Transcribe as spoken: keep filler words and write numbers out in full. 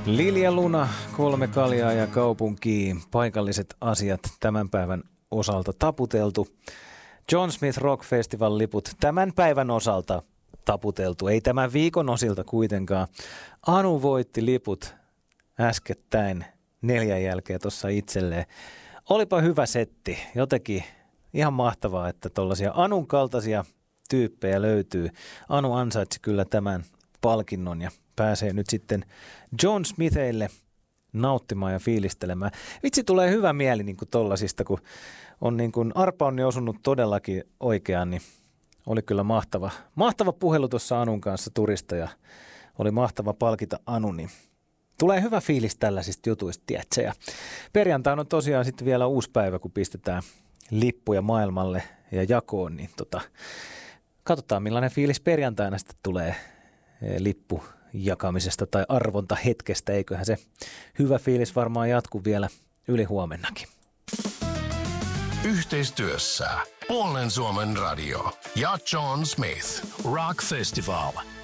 Lilja Luna, kolme kaljaa ja kaupunkiin. Paikalliset asiat tämän päivän osalta taputeltu. John Smith Rock Festival -liput tämän päivän osalta taputeltu. Ei tämän viikon osilta kuitenkaan. Anu voitti liput äskettäin neljän jälkeen tuossa itselleen. Olipa hyvä setti. Jotenkin ihan mahtavaa, että tollaisia Anun kaltaisia tyyppejä löytyy. Anu ansaitsi kyllä tämän palkinnon ja pääsee nyt sitten John Smithille nauttimaan ja fiilistelemään. Vitsi, tulee hyvä mieli niin kuin tollasista, kun on niin kuin arpa on osunut todellakin oikeaan, niin oli kyllä mahtava, mahtava puhelu tuossa Anun kanssa turista ja oli mahtava palkita Anu, niin tulee hyvä fiilis tällaisista jutuista, tiedätkö? Ja perjantaina on tosiaan sitten vielä uusi päivä, kun pistetään lippuja maailmalle ja jakoon, niin tota, katsotaan millainen fiilis perjantaina sitten tulee lippu jakamisesta tai arvonta hetkestä. Eiköhän se hyvä fiilis varmaan jatku vielä yli huomennakin. Yhteistyössä Puolen Suomen radio ja John Smith Rock Festival.